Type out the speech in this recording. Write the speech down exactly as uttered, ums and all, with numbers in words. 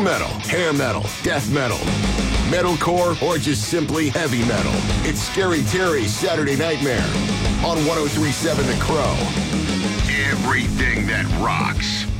metal, hair metal, death metal, metalcore, or just simply heavy metal. It's Scary Terry's Saturday Nightmare on one oh three point seven The Crow. Everything that rocks.